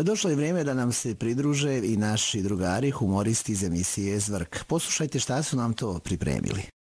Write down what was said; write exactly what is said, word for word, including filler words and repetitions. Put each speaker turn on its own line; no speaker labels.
Došlo je vrijeme da nam se pridruže i naši drugari humoristi iz emisije Zvrk. Poslušajte šta su nam to pripremili.